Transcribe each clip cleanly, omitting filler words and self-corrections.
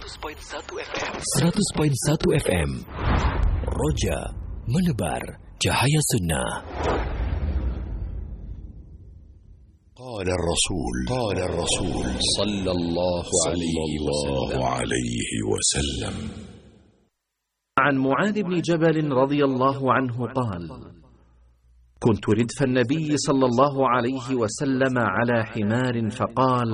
100.1 FM. Roja menebar cahaya sunnah. Qala Rasul sallallahu alaihi wasallam. عن معاذ بن جبل رضي الله عنه قال: كنت ردف النبي صلى الله عليه وسلم على حمار فقال: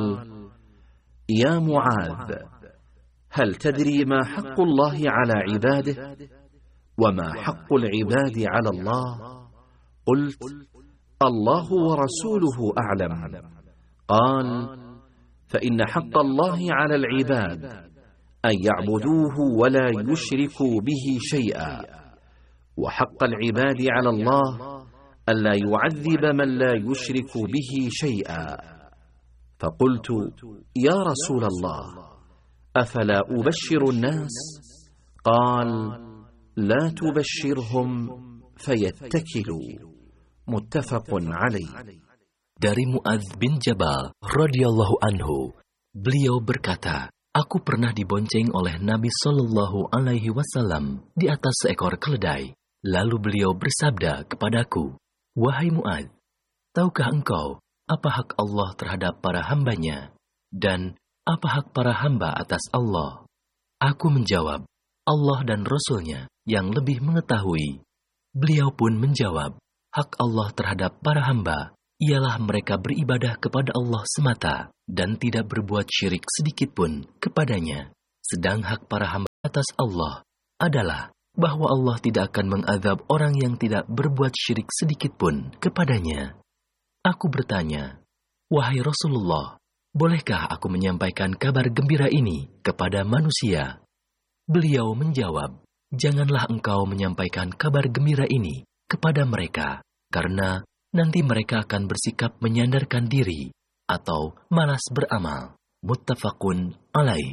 يا معاذ، هل تدري ما حق الله على عباده وما حق العباد على الله؟ قلت: الله ورسوله أعلم. قال: فإن حق الله على العباد أن يعبدوه ولا يشركوا به شيئا، وحق العباد على الله ألا يعذب من لا يشرك به شيئا. فقلت: يا رسول الله، أفلا أبشر الناس؟ قال: لا تبشرهم فيتكلوا. متفق عليه. Dari Muadz bin Jabal radhiyallahu anhu, beliau berkata, aku pernah dibonceng oleh Nabi Shallallahu Alaihi Wasallam di atas seekor keledai. Lalu beliau bersabda kepadaku, wahai Muadz, tahukah engkau apa hak Allah terhadap para hambanya dan apa hak para hamba atas Allah? Aku menjawab, Allah dan Rasul-Nya yang lebih mengetahui. Beliau pun menjawab, hak Allah terhadap para hamba ialah mereka beribadah kepada Allah semata dan tidak berbuat syirik sedikit pun kepadanya. Sedang hak para hamba atas Allah adalah bahwa Allah tidak akan mengazab orang yang tidak berbuat syirik sedikit pun kepadanya. Aku bertanya, wahai Rasulullah, bolehkah aku menyampaikan kabar gembira ini kepada manusia? Beliau menjawab, janganlah engkau menyampaikan kabar gembira ini kepada mereka, karena nanti mereka akan bersikap menyandarkan diri atau malas beramal. Muttafaqun alaih.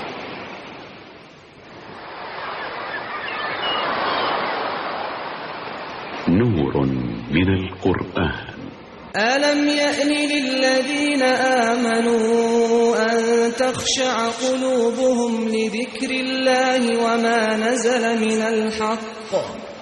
Nurun minal Qur'an. ألم يأن للذين آمنوا أن تخشع قلوبهم لذكر الله وما نزل من الحق